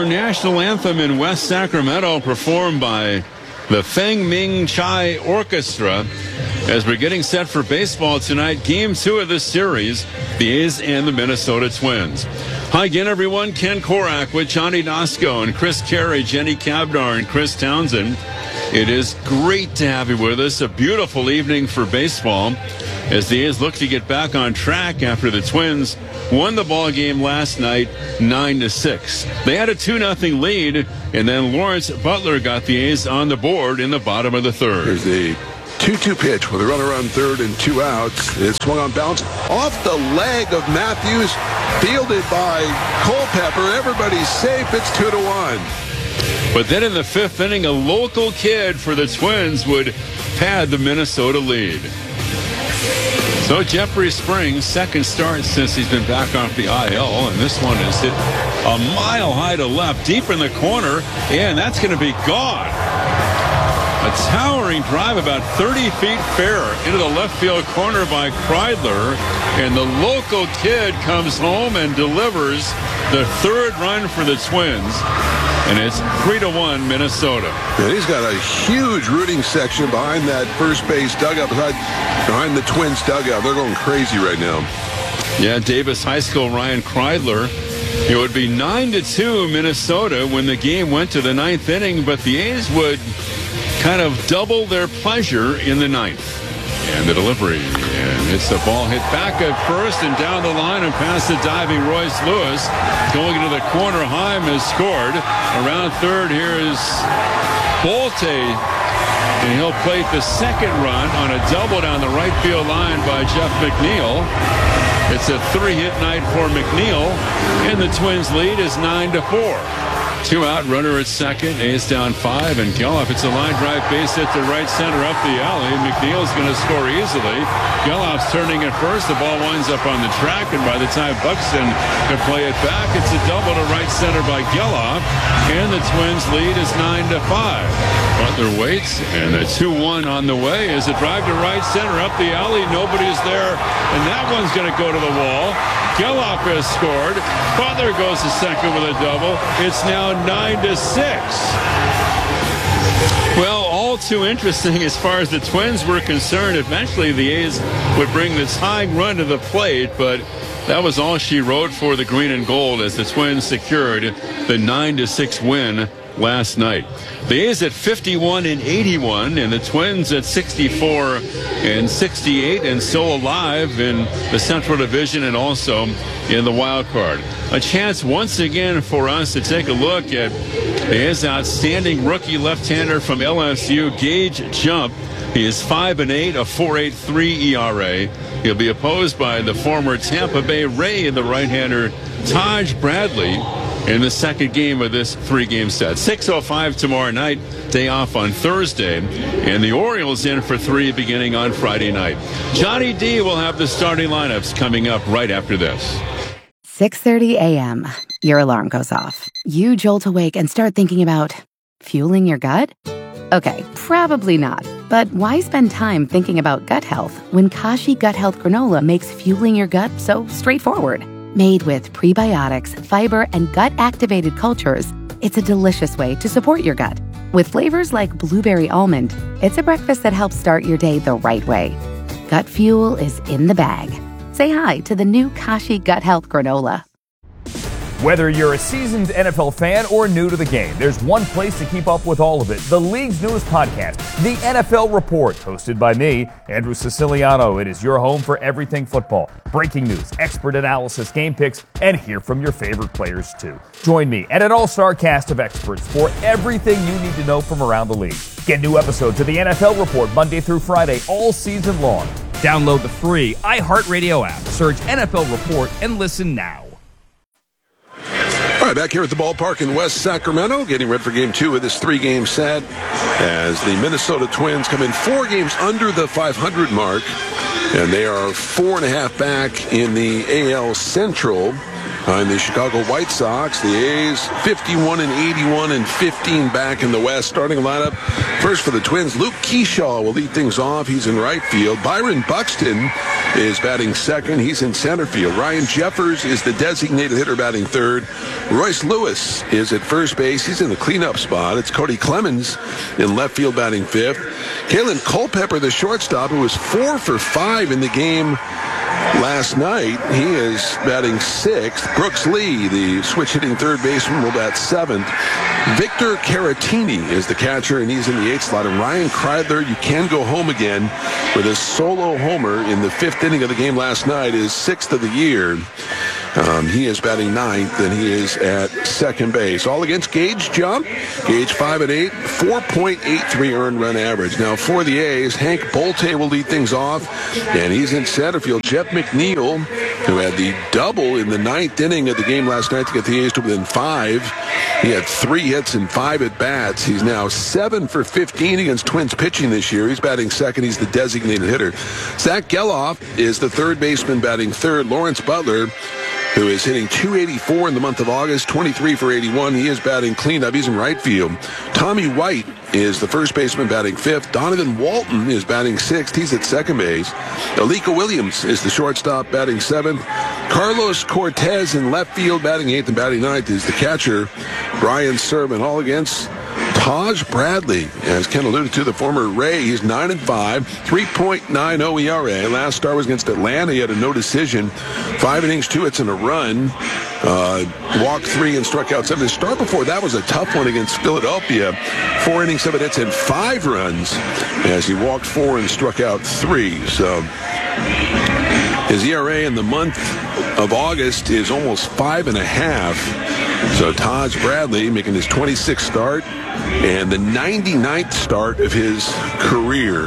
our national anthem in West Sacramento, performed by the Feng Ming Chai Orchestra, as we're getting set for baseball tonight. Game 2 of this series, the A's and the Minnesota Twins. Hi again, everyone. Ken Korak with Johnny Nosco and Chris Carey, Jenny Cavnar, and Chris Townsend. It is great to have you with us. A beautiful evening for baseball as the A's look to get back on track after the Twins won the ball game last night 9-6. They had a 2-0 lead, and then Lawrence Butler got the A's on the board in the bottom of the third. Here's the 2-2 pitch with a runner on third and 2 outs. It swung on bounce off the leg of Matthews, fielded by Culpepper. Everybody's safe. It's 2-1. But then in the 5th inning, a local kid for the Twins would pad the Minnesota lead. So Jeffrey Springs, second start since he's been back off the IL, and this one is hit a mile high to left, deep in the corner, and that's going to be gone. A towering drive about 30 feet fair into the left field corner by Kreidler, and the local kid comes home and delivers the third run for the Twins. And it's 3-1 Minnesota. And he's got a huge rooting section behind that first base dugout, behind the Twins dugout. They're going crazy right now. Yeah, Davis High School Ryan Kreidler. It would be 9-2 Minnesota when the game went to the 9th inning, but the A's would kind of double their pleasure in the 9th. And the delivery, and it's a ball hit back at first and down the line and past the diving Royce Lewis. Going into the corner, Heim has scored. Around third, here is Bolte, and he'll plate the second run on a double down the right field line by Jeff McNeil. It's a 3-hit night for McNeil, and the Twins' lead is 9-4. 2 out, runner at second, A's down 5, and Geloff, it's a line drive base hit to right center up the alley. McNeil's going to score easily. Geloff's turning at first, the ball winds up on the track, and by the time Buxton can play it back, it's a double to right center by Geloff, and the Twins' lead is 9-5. Butler waits, and a 2-1 on the way as a drive to right center up the alley. Nobody's there, and that one's going to go to the wall. Geloff has scored. Butler goes to second with a double. It's now 9-6. Well, all too interesting as far as the Twins were concerned. Eventually, the A's would bring the tying run to the plate, but that was all she wrote for the green and gold as the Twins secured the 9-6 win last night. The A's at 51-81, and the Twins at 64-68, and still alive in the Central Division and also in the wild card. A chance once again for us to take a look at the A's outstanding rookie left-hander from LSU, Gage Jump. He is 5-8, a 4.83 ERA. He'll be opposed by the former Tampa Bay Ray and the right-hander Taj Bradley in the second game of this 3-game set. 6:05 tomorrow night, day off on Thursday, and the Orioles in for 3 beginning on Friday night. Johnny D will have the starting lineups coming up right after this. 6:30 a.m. Your alarm goes off. You jolt awake and start thinking about fueling your gut? Okay, probably not. But why spend time thinking about gut health when Kashi Gut Health Granola makes fueling your gut so straightforward? Made with prebiotics, fiber, and gut-activated cultures, it's a delicious way to support your gut. With flavors like blueberry almond, it's a breakfast that helps start your day the right way. Gut fuel is in the bag. Say hi to the new Kashi Gut Health Granola. Whether you're a seasoned NFL fan or new to the game, there's one place to keep up with all of it. The league's newest podcast, The NFL Report, hosted by me, Andrew Siciliano. It is your home for everything football. Breaking news, expert analysis, game picks, and hear from your favorite players, too. Join me and an all-star cast of experts for everything you need to know from around the league. Get new episodes of The NFL Report Monday through Friday all season long. Download the free iHeartRadio app, search NFL Report, and listen now. All right, back here at the ballpark in West Sacramento, getting ready for Game 2 of this 3-game set as the Minnesota Twins come in 4 games under the 500 mark, and they are 4.5 back in the AL Central. And the Chicago White Sox, the A's, 51-81 and 15 back in the West. Starting lineup, first for the Twins, Luke Keyshaw will lead things off. He's in right field. Byron Buxton is batting second. He's in center field. Ryan Jeffers is the designated hitter batting third. Royce Lewis is at first base. He's in the cleanup spot. It's Cody Clemens in left field batting fifth. Kalen Culpepper, the shortstop, who was 4 for 5 in the game last night, he is batting sixth. Brooks Lee, the switch-hitting third baseman, will bat seventh. Victor Caratini is the catcher, and he's in the eighth slot. And Ryan Kreidler, you can go home again with a solo homer in the fifth inning of the game last night, his sixth of the year. He is batting ninth, and he is at second base. All against Gage Jump. Gage 5-8, 4.83 earned run average. Now for the A's, Hank Bolte will lead things off, and he's in center field. Jeff McNeil, who had the double in the ninth inning of the game last night to get the A's to within 5. He had 3 hits and 5 at-bats. He's now 7 for 15 against Twins pitching this year. He's batting second. He's the designated hitter. Zach Geloff is the third baseman batting third. Lawrence Butler, who is hitting .284 in the month of August, 23 for 81. He is batting cleanup. He's in right field. Tommy White is the first baseman batting fifth. Donovan Walton is batting sixth. He's at second base. Alika Williams is the shortstop batting seventh. Carlos Cortez in left field batting eighth, and batting ninth is the catcher, Brian Serban. All against Taj Bradley, as Ken alluded to, the former Ray. He's 9-5, 3.90 ERA. Last start was against Atlanta. He had a no decision, 5 innings, 2 hits and a run. Walked 3 and struck out 7. His start before that was a tough one against Philadelphia. 4 innings, 7 hits and 5 runs, as he walked 4 and struck out 3. So his ERA in the month of August is almost 5.5. So Taj Bradley making his 26th start and the 99th start of his career.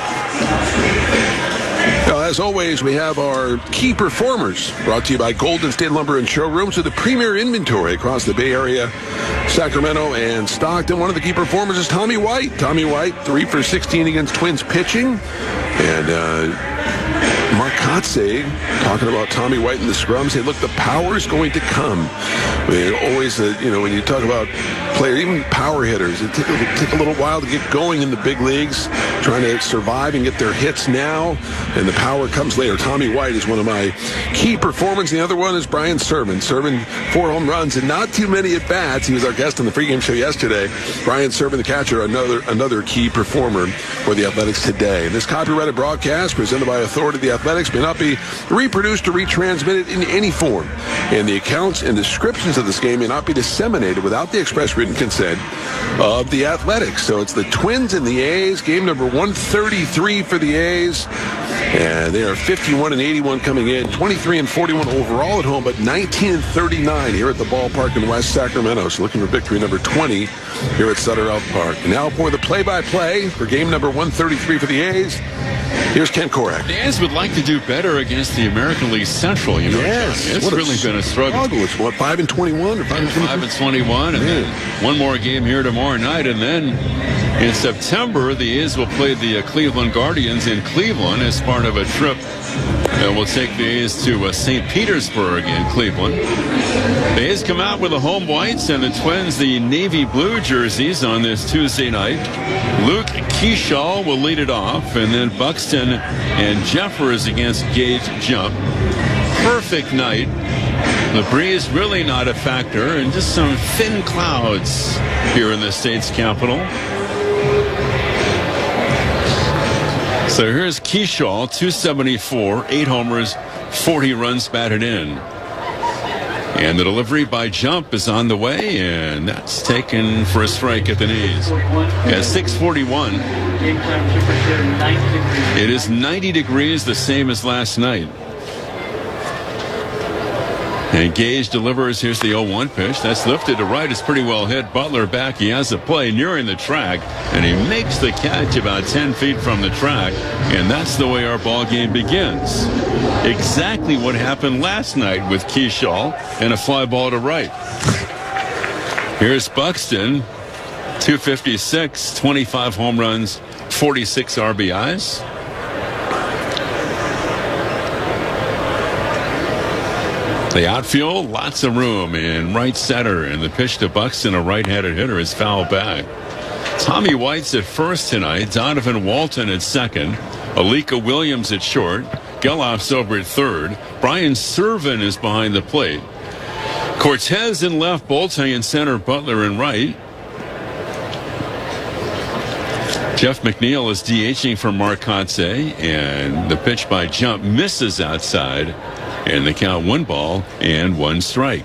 Now, as always, we have our key performers, brought to you by Golden State Lumber and Showrooms, with the premier inventory across the Bay Area, Sacramento, and Stockton. One of the key performers is Tommy White. Tommy White, 3 for 16 against Twins pitching. And Mark Kotze talking about Tommy White and the scrum, saying, look, the power is going to come. I mean, always, when you talk about players, even power hitters, it take a little while to get going in the big leagues, trying to survive and get their hits now, and the power comes later. Tommy White is one of my key performers. The other one is Brian Serban. Serban, 4 home runs and not too many at-bats. He was our guest on the pregame show yesterday. Brian Serban, the catcher, another key performer for the Athletics today. This copyrighted broadcast, presented by Authority of the Athletics, may not be reproduced or retransmitted in any form, and the accounts and descriptions of this game may not be disseminated without the express written consent of the Athletics. So it's the Twins and the A's, game number 133 for the A's, and they are 51-81 coming in, 23-41 overall at home, but 19-39 here at the ballpark in West Sacramento. So looking for victory number 20 here at Sutter Health Park. And now for the play-by-play for game number 133 for the A's, here's Ken Korak. The A's would like to do better against the American League Central, Yes. John. It's really been a struggle. It's what, 5-21 or 5-21, and then one more game here tomorrow night, and then in September, the A's will play the Cleveland Guardians in Cleveland as part of a trip that will take the A's to St. Petersburg in Cleveland. The A's come out with the home whites and the Twins the navy blue jerseys on this Tuesday night. Luke Keyshaw will lead it off, and then Buxton and Jeffers against Gage Jump. Perfect night. The breeze really not a factor, and just some thin clouds here in the state's capital. So here's Keyshaw, 274, 8 homers, 40 runs batted in. And the delivery by Jump is on the way, and that's taken for a strike at the knees. At 6:41, it is 90 degrees, the same as last night. And Gage delivers. Here's the 0-1 pitch. That's lifted to right. It's pretty well hit. Butler back. He has a play nearing the track, and he makes the catch about 10 feet from the track. And that's the way our ball game begins. Exactly what happened last night with Keyshaw and a fly ball to right. Here's Buxton, 256, 25 home runs, 46 RBIs. The outfield, lots of room in right center, and the pitch to Buxton, a right-handed hitter, is fouled back. Tommy White's at first tonight, Donovan Walton at second, Alika Williams at short, Geloff's over at third, Brian Serven is behind the plate. Cortez in left, Bolte in center, Butler in right. Jeff McNeil is DHing for Mark Kotsay, and the pitch by Jump misses outside, and the count 1-1 strike.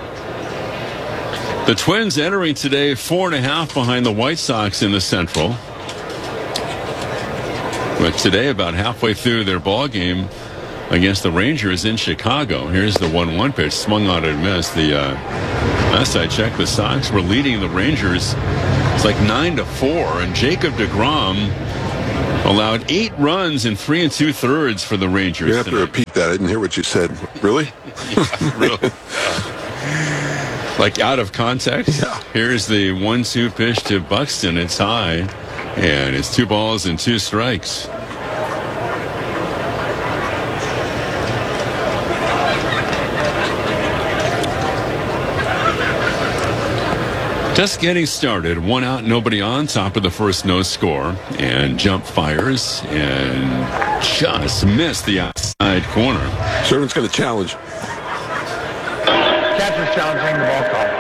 The Twins entering today 4.5 behind the White Sox in the Central. But today, about halfway through their ball game against the Rangers in Chicago. Here's the 1-1 pitch, swung on and missed. The last I checked, the Sox were leading the Rangers. It's like 9-4, and Jacob deGrom allowed 8 runs in 3 2/3 for the Rangers. You have to repeat that. I didn't hear what you said. Really? Yeah, really. Like out of context. Yeah. Here's the 1-2 pitch to Buxton. It's high, and it's 2 balls and 2 strikes. Just getting started. 1 out, nobody on. Top of the first, no score. And Jump fires and just missed the outside corner. Servant's going to challenge. Catcher's challenging the ball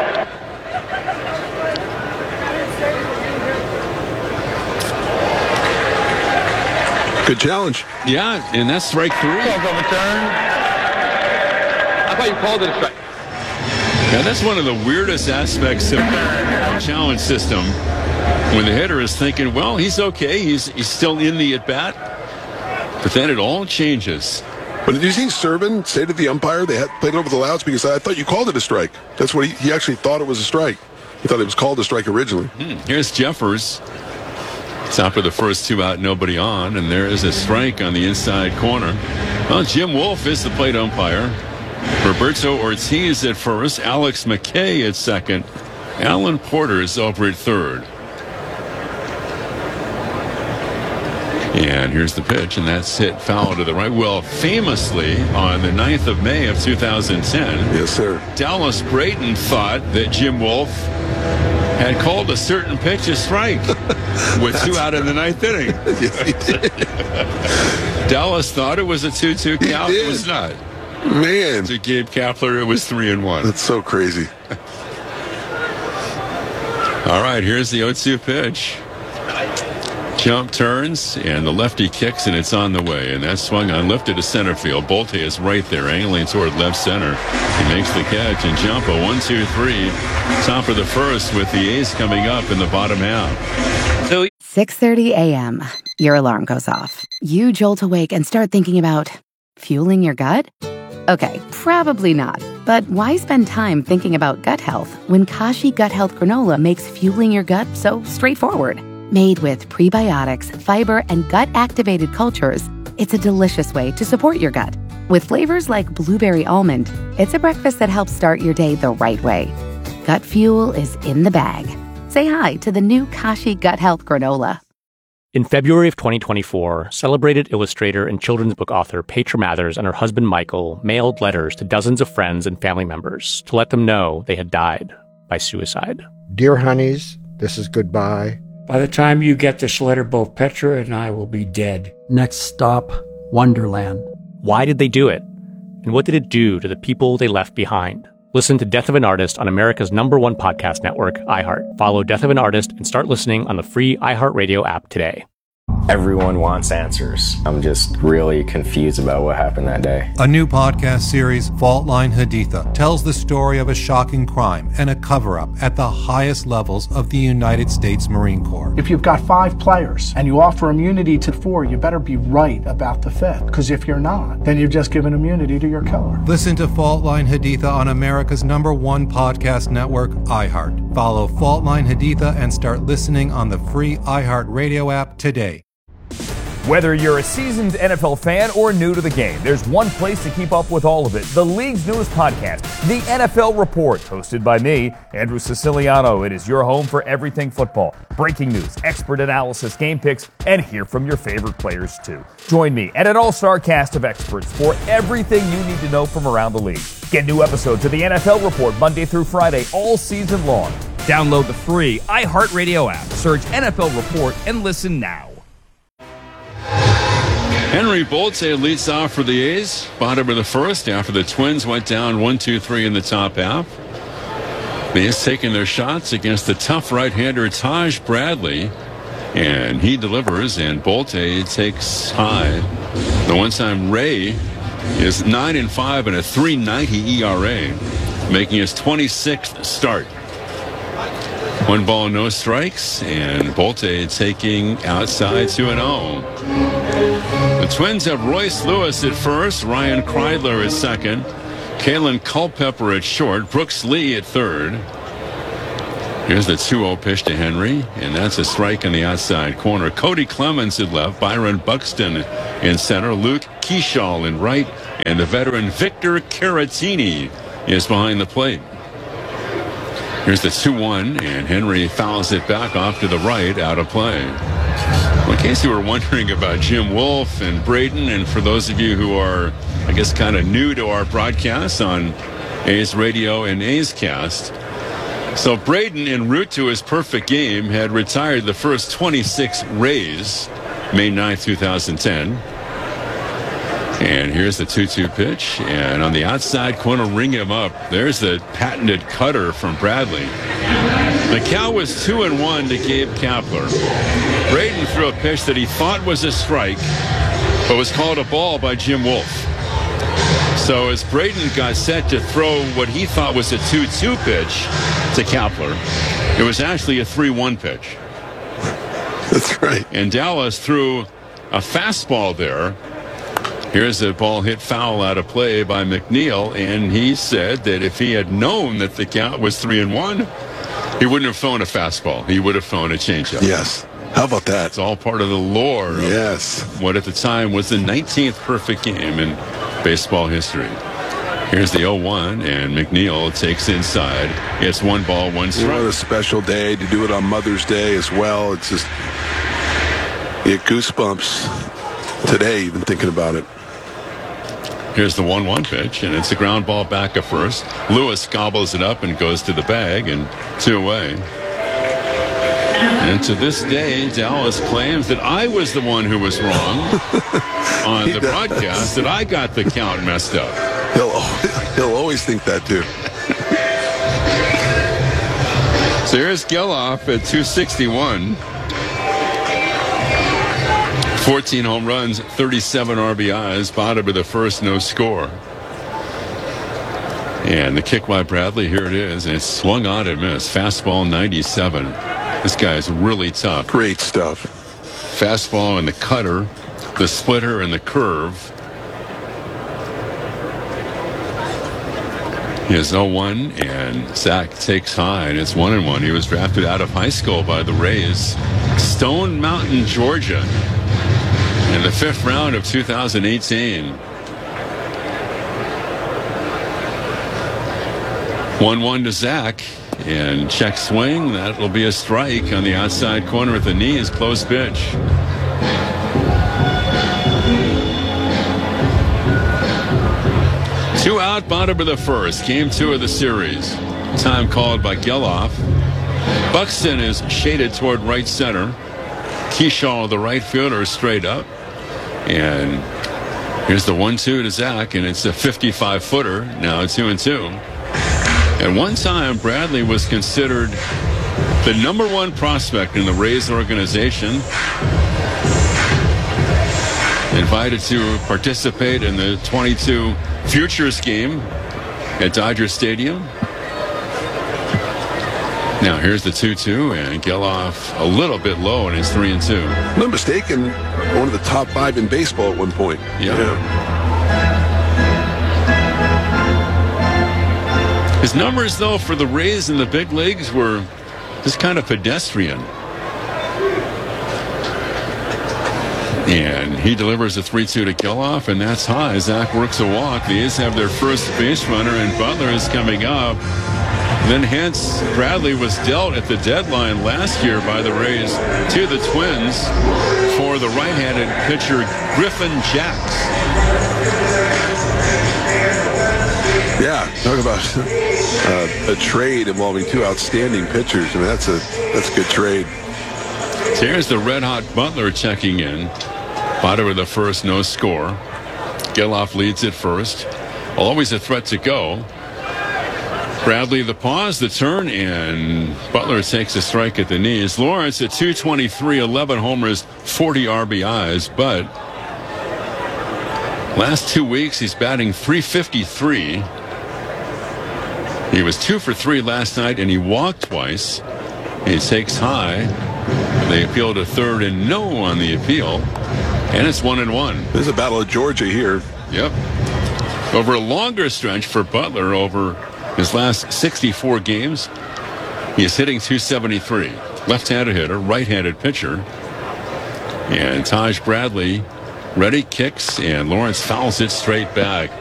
call. Good challenge. Yeah, and that's strike 3. Call's overturned. I thought you called it a strike. Yeah, that's one of the weirdest aspects of the challenge system. When the hitter is thinking, well, he's okay. He's still in the at-bat. But then it all changes. But did you see Serven say to the umpire they had played over the loudspeakers? I thought you called it a strike. That's what he actually thought it was a strike. He thought it was called a strike originally. Here's Jeffers. Top of the first, 2 out, nobody on. And there is a strike on the inside corner. Well, Jim Wolf is the plate umpire. Roberto Ortiz at first, Alex McKay at second, Alan Porter is over at third. And here's the pitch, and that's hit foul to the right. Well, famously, on the 9th of May of 2010, Yes, sir. Dallas Brayton thought that Jim Wolf had called a certain pitch a strike with 2 out in the 9th inning. Yes, he did. Dallas thought it was a 2-2 count. It was not. Man. To Gabe Kapler, it was 3-1. That's so crazy. All right, here's the 0-2 pitch. Jump turns, and the lefty kicks, and it's on the way. And that's swung on, lifted to center field. Bolte is right there, angling toward left center. He makes the catch, and Jump a 1-2-3. Top of the first with the A's coming up in the bottom half. 6:30 a.m. Your alarm goes off. You jolt awake and start thinking about fueling your gut? Okay, probably not. But why spend time thinking about gut health when Kashi Gut Health Granola makes fueling your gut so straightforward? Made with prebiotics, fiber, and gut-activated cultures, it's a delicious way to support your gut. With flavors like blueberry almond, it's a breakfast that helps start your day the right way. Gut fuel is in the bag. Say hi to the new Kashi Gut Health Granola. In February of 2024, celebrated illustrator and children's book author Petra Mathers and her husband Michael mailed letters to dozens of friends and family members to let them know they had died by suicide. Dear honeys, this is goodbye. By the time you get this letter, both Petra and I will be dead. Next stop, Wonderland. Why did they do it? And what did it do to the people they left behind? Listen to Death of an Artist on America's #1 podcast network, iHeart. Follow Death of an Artist and start listening on the free iHeartRadio app today. Everyone wants answers. I'm just really confused about what happened that day. A new podcast series, Fault Line Haditha, tells the story of a shocking crime and a cover-up at the highest levels of the United States Marine Corps. If you've got 5 players and you offer immunity to 4, you better be right about the 5th. Because if you're not, then you've just given immunity to your killer. Listen to Fault Line Haditha on America's #1 podcast network, iHeart. Follow Fault Line Haditha and start listening on the free iHeart Radio app today. Whether you're a seasoned NFL fan or new to the game, there's one place to keep up with all of it. The League's newest podcast, The NFL Report, hosted by me, Andrew Siciliano. It is your home for everything football. Breaking news, expert analysis, game picks, and hear from your favorite players too. Join me and an all-star cast of experts for everything you need to know from around the league. Get new episodes of The NFL Report Monday through Friday all season long. Download the free iHeartRadio app, search NFL Report, and listen now. Henry Bolte leads off for the A's, bottom of the first, after the Twins went down 1-2-3 in the top half. The A's taking their shots against the tough right-hander Taj Bradley, and he delivers, and Bolte takes high. The one-time Ray is 9-5 and a 3.90 ERA, making his 26th start. 1 ball, no strikes, and Bolte taking outside 2-0. The Twins have Royce Lewis at first, Ryan Kreidler at second, Kalen Culpepper at short, Brooks Lee at third. Here's the 2-0 pitch to Henry, and that's a strike in the outside corner. Cody Clemens at left, Byron Buxton in center, Luke Keeschall in right, and the veteran Victor Caratini is behind the plate. Here's the 2-1, and Henry fouls it back off to the right, out of play. Well, in case you were wondering about Jim Wolf and Braden, and for those of you who are, I guess, kind of new to our broadcast on A's Radio and A's Cast, so Braden, en route to his perfect game, had retired the first 26 Rays, May 9th, 2010. And here's the 2-2 pitch, and on the outside corner, ring him up. There's the patented cutter from Bradley. The count was 2-1 to Gabe Kapler. Braden threw a pitch that he thought was a strike, but was called a ball by Jim Wolf. So as Braden got set to throw what he thought was a 2-2 pitch to Kapler, it was actually a 3-1 pitch. That's right. And Dallas threw a fastball there. Here's a ball hit foul out of play by McNeil, and he said that if he had known that the count was 3-1, he wouldn't have thrown a fastball. He would have thrown a changeup. Yes. How about that? It's all part of the lore of what at the time was the 19th perfect game in baseball history. Here's the 0-1, and McNeil takes inside. It's 1 ball, 1 strike. What a special day to do it on Mother's Day as well. It's just, you get goosebumps today even thinking about it. Here's the 1-1 pitch, and it's a ground ball back at first. Lewis gobbles it up and goes to the bag, and 2 away. And to this day, Dallas claims that I was the one who was wrong on the broadcast, that I got the count messed up. He'll always think that, too. So here's Geloff at 261. 14 home runs, 37 RBIs, bottom of the first, no score. And the kick by Bradley, here it is, and it's swung on and missed. Fastball 97. This guy's really tough. Great stuff. Fastball and the cutter, the splitter and the curve. He has 0-1, and Zach takes high, and it's 1-1. He was drafted out of high school by the Rays. Stone Mountain, Georgia, in the 5th round of 2018. 1-1 to Zach, and check swing. That'll be a strike on the outside corner at the knees. Close pitch. Two out, bottom of the first. Game 2 of the series. Time called by Geloff. Buxton is shaded toward right center. Keeschall, the right fielder, straight up. And here's the 1-2 to Zach, and it's a 55-footer. Now 2-2. At one time, Bradley was considered the #1 prospect in the Rays organization. Invited to participate in the 22 Futures game at Dodger Stadium. Now here's the 2-2, and Geloff a little bit low, and it's 3-2. If I'm mistaken, one of the top 5 in baseball at one point. Yeah. His numbers, though, for the Rays in the big leagues were just kind of pedestrian. And he delivers a 3-2 to Geloff, and that's high. Zach works a walk. The A's have their first base runner, and Butler is coming up. Then hence, Bradley was dealt at the deadline last year by the Rays to the Twins for the right-handed pitcher Griffin Jax. Yeah, talk about a trade involving two outstanding pitchers. I mean, that's a good trade. So here's the red-hot Butler checking in. Bottom of the first, no score. Geloff leads at first. Always a threat to go. Bradley the pause, the turn, and Butler takes a strike at the knees. Lawrence at 223, 11 homers, 40 RBIs, but last 2 weeks he's batting .353. He was 2 for 3 last night, and he walked twice. He takes high. They appeal to third and no on the appeal, and it's 1-1. There's a battle of Georgia here. Yep. Over a longer stretch for Butler, over his last 64 games, he is hitting .273. Left-handed hitter, right-handed pitcher. And Taj Bradley ready, kicks, and Lawrence fouls it straight back.